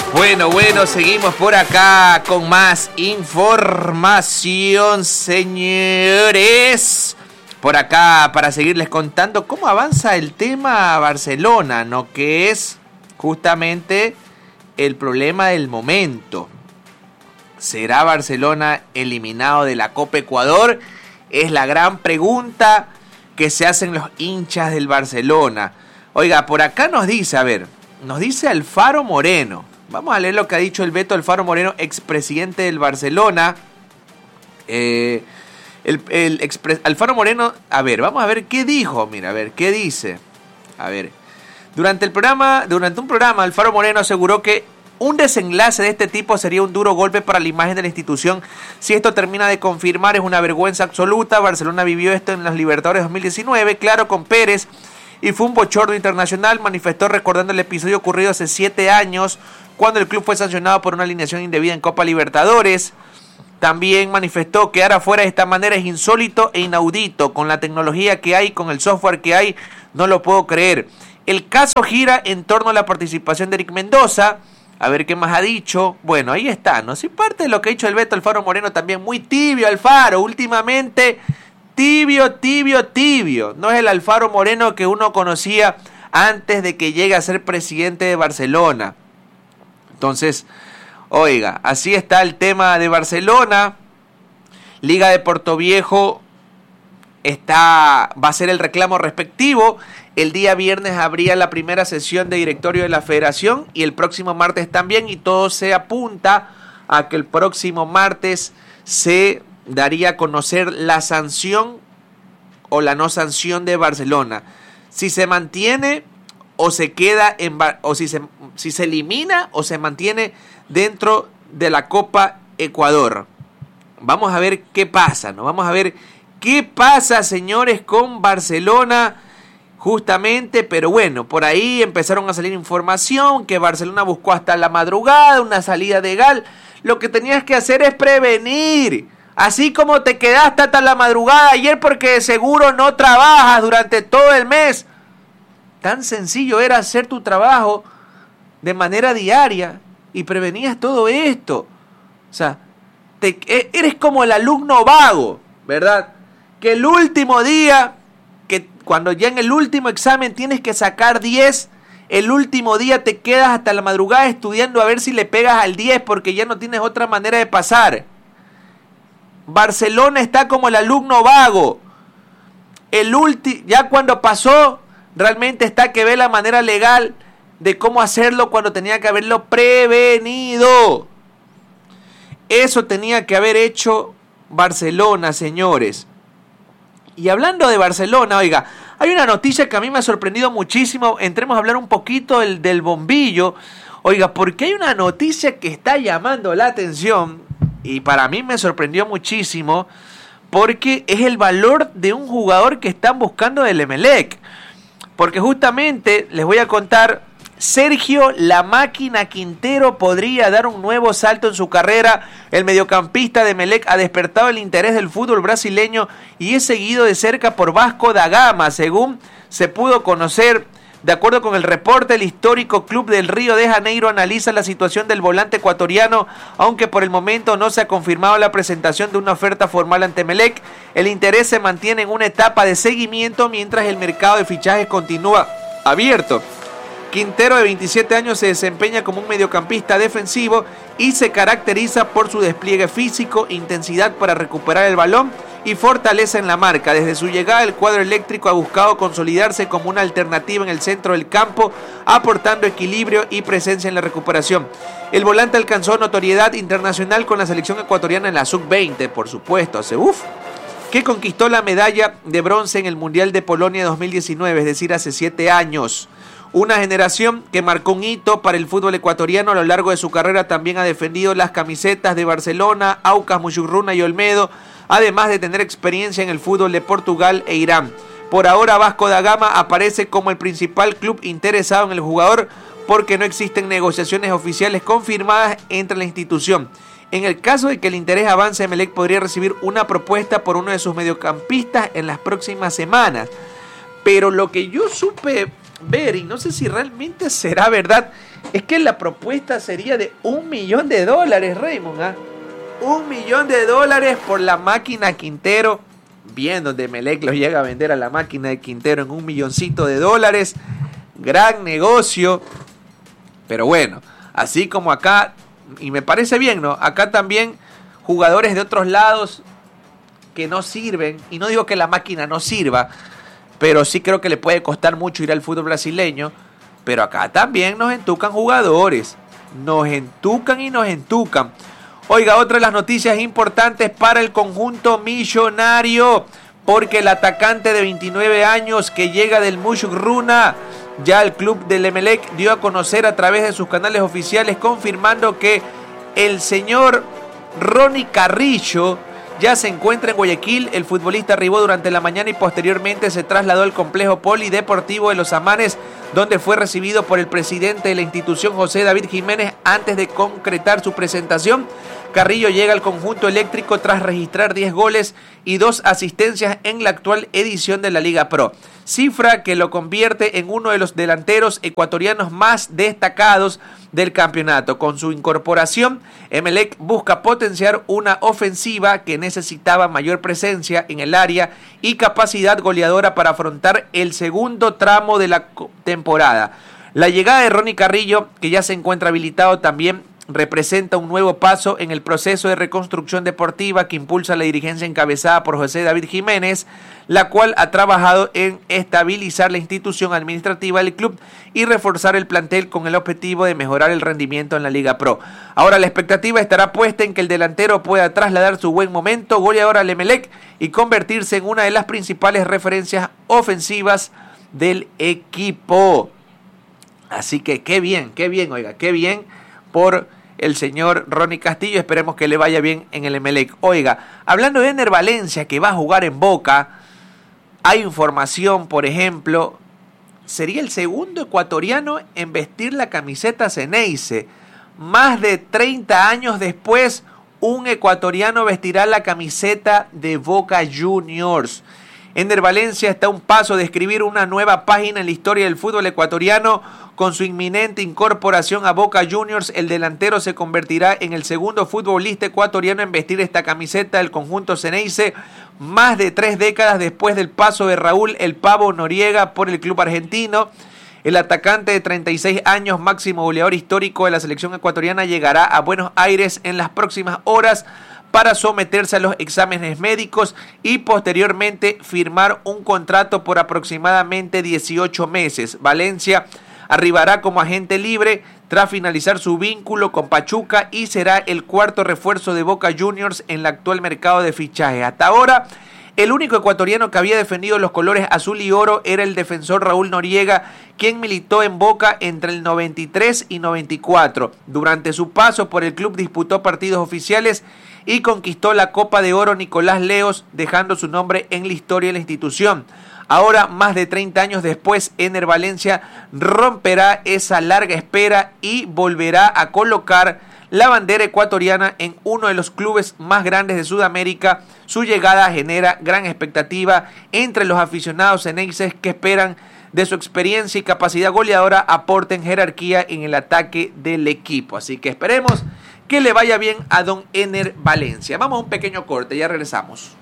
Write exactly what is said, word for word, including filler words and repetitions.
Bueno, bueno, seguimos por acá con más información, señores. Por acá para seguirles contando cómo avanza el tema Barcelona, ¿no? Que es justamente el problema del momento. ¿Será Barcelona eliminado de la Copa Ecuador? Es la gran pregunta que se hacen los hinchas del Barcelona. Oiga, por acá nos dice, a ver, nos dice Alfaro Moreno. Vamos a leer lo que ha dicho el Beto Alfaro Moreno, expresidente del Barcelona. Eh, el, el expre, Alfaro Moreno, a ver, vamos a ver qué dijo. Mira, a ver, qué dice. A ver, durante el programa, durante un programa, Alfaro Moreno aseguró que un desenlace de este tipo sería un duro golpe para la imagen de la institución. Si esto termina de confirmar, es una vergüenza absoluta. Barcelona vivió esto en los Libertadores dos mil diecinueve, claro, con Pérez, y fue un bochorno internacional, manifestó recordando el episodio ocurrido hace siete años, cuando el club fue sancionado por una alineación indebida en Copa Libertadores. También manifestó que quedar fuera de esta manera es insólito e inaudito. Con la tecnología que hay, con el software que hay, no lo puedo creer. El caso gira en torno a la participación de Eric Mendoza. A ver qué más ha dicho. Bueno, ahí está, ¿no? Sí, parte de lo que ha dicho el Beto Alfaro Moreno también. Muy tibio Alfaro, últimamente tibio, tibio, tibio. No es el Alfaro Moreno que uno conocía antes de que llegue a ser presidente de Barcelona. Entonces, oiga, así está el tema de Barcelona. Liga de Portoviejo está, va a ser el reclamo respectivo. El día viernes habría la primera sesión de directorio de la federación y el próximo martes también, y todo se apunta a que el próximo martes se daría a conocer la sanción o la no sanción de Barcelona. Si se mantiene o se queda en, o si se, si se elimina o se mantiene dentro de la Copa Ecuador. Vamos a ver qué pasa, ¿no? Vamos a ver qué pasa, señores, con Barcelona justamente, pero bueno, por ahí empezaron a salir información que Barcelona buscó hasta la madrugada una salida legal. Lo que tenías que hacer es prevenir. Así como te quedaste hasta la madrugada ayer porque de seguro no trabajas durante todo el mes. Tan sencillo era hacer tu trabajo de manera diaria y prevenías todo esto. O sea, te, eres como el alumno vago, ¿verdad? Que el último día, que cuando ya en el último examen tienes que sacar diez, el último día te quedas hasta la madrugada estudiando a ver si le pegas al diez porque ya no tienes otra manera de pasar. Barcelona está como el alumno vago. El ulti- ya cuando pasó, realmente está que ve la manera legal de cómo hacerlo cuando tenía que haberlo prevenido. Eso tenía que haber hecho Barcelona, señores. Y hablando de Barcelona, oiga, hay una noticia que a mí me ha sorprendido muchísimo. Entremos a hablar un poquito del, del bombillo. Oiga, porque hay una noticia que está llamando la atención y para mí me sorprendió muchísimo, porque es el valor de un jugador que están buscando del Emelec. Porque justamente les voy a contar, Sergio La Máquina Quintero podría dar un nuevo salto en su carrera. El mediocampista de Emelec ha despertado el interés del fútbol brasileño y es seguido de cerca por Vasco da Gama, según se pudo conocer. De acuerdo con el reporte, el histórico club del Río de Janeiro analiza la situación del volante ecuatoriano, aunque por el momento no se ha confirmado la presentación de una oferta formal ante Emelec. El interés se mantiene en una etapa de seguimiento mientras el mercado de fichajes continúa abierto. Quintero, de veintisiete años, se desempeña como un mediocampista defensivo y se caracteriza por su despliegue físico, intensidad para recuperar el balón y fortaleza en la marca. Desde su llegada, el cuadro eléctrico ha buscado consolidarse como una alternativa en el centro del campo, aportando equilibrio y presencia en la recuperación. El volante alcanzó notoriedad internacional con la selección ecuatoriana en la sub veinte, por supuesto, hace uff, que conquistó la medalla de bronce en el Mundial de Polonia dos mil diecinueve, es decir, hace siete años. Una generación que marcó un hito para el fútbol ecuatoriano. A lo largo de su carrera también ha defendido las camisetas de Barcelona, Aucas, Muchurruna y Olmedo, además de tener experiencia en el fútbol de Portugal e Irán. Por ahora, Vasco da Gama aparece como el principal club interesado en el jugador porque no existen negociaciones oficiales confirmadas entre la institución. En el caso de que el interés avance, Emelec podría recibir una propuesta por uno de sus mediocampistas en las próximas semanas. Pero lo que yo supe ver, y no sé si realmente será verdad, Es que la propuesta sería de un millón de dólares, Raymond, ¿ah? Un millón de dólares por la máquina Quintero. Bien, donde Emelec los llega a vender a la máquina de Quintero en un milloncito de dólares. Gran negocio. Pero bueno, así como acá, y me parece bien, ¿no? Acá también jugadores de otros lados que no sirven. Y no digo que la máquina no sirva, pero sí creo que le puede costar mucho ir al fútbol brasileño. Pero acá también nos entucan jugadores. Nos entucan y nos entucan. Oiga, otra de las noticias importantes para el conjunto millonario. Porque el atacante de veintinueve años que llega del Mushgruna, ya el club del Emelec dio a conocer a través de sus canales oficiales, confirmando que el señor Ronnie Carrillo ya se encuentra en Guayaquil. El futbolista arribó durante la mañana y posteriormente se trasladó al complejo polideportivo de Los Amanes, donde fue recibido por el presidente de la institución, José David Jiménez, antes de concretar su presentación. Carrillo llega al conjunto eléctrico tras registrar diez goles y dos asistencias en la actual edición de la Liga Pro, cifra que lo convierte en uno de los delanteros ecuatorianos más destacados del campeonato. Con su incorporación, Emelec busca potenciar una ofensiva que necesitaba mayor presencia en el área y capacidad goleadora para afrontar el segundo tramo de la temporada. La llegada de Ronnie Carrillo, que ya se encuentra habilitado, también representa un nuevo paso en el proceso de reconstrucción deportiva que impulsa la dirigencia encabezada por José David Jiménez, la cual ha trabajado en estabilizar la institución administrativa del club y reforzar el plantel con el objetivo de mejorar el rendimiento en la Liga Pro. Ahora la expectativa estará puesta en que el delantero pueda trasladar su buen momento goleador al Emelec y convertirse en una de las principales referencias ofensivas del equipo. Así que qué bien, qué bien, oiga, qué bien por el señor Ronnie Castillo. Esperemos que le vaya bien en el Emelec. Oiga, hablando de Ener Valencia, que va a jugar en Boca, hay información, por ejemplo, sería el segundo ecuatoriano en vestir la camiseta Ceneice. Más de treinta años después, un ecuatoriano vestirá la camiseta de Boca Juniors. Ener Valencia está a un paso de escribir una nueva página en la historia del fútbol ecuatoriano. Con su inminente incorporación a Boca Juniors, el delantero se convertirá en el segundo futbolista ecuatoriano en vestir esta camiseta del conjunto Ceneice, más de tres décadas después del paso de Raúl El Pavo Noriega por el club argentino. El atacante de treinta y seis años, máximo goleador histórico de la selección ecuatoriana, llegará a Buenos Aires en las próximas horas para someterse a los exámenes médicos y posteriormente firmar un contrato por aproximadamente dieciocho meses. Valencia arribará como agente libre tras finalizar su vínculo con Pachuca y será el cuarto refuerzo de Boca Juniors en el actual mercado de fichajes. Hasta ahora, el único ecuatoriano que había defendido los colores azul y oro era el defensor Raúl Noriega, quien militó en Boca entre el noventa y tres y noventa y cuatro. Durante su paso por el club disputó partidos oficiales y conquistó la Copa de Oro Nicolás Leos, dejando su nombre en la historia de la institución. Ahora, más de treinta años después, Ener Valencia romperá esa larga espera y volverá a colocar la bandera ecuatoriana en uno de los clubes más grandes de Sudamérica. Su llegada genera gran expectativa entre los aficionados ceneices que esperan de su experiencia y capacidad goleadora aporten jerarquía en el ataque del equipo. Así que esperemos que le vaya bien a don Ener Valencia. Vamos a un pequeño corte, ya regresamos.